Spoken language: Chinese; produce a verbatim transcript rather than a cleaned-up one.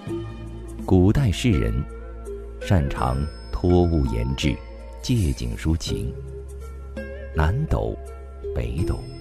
古代诗人擅长托物言志，借景抒情，南斗、北斗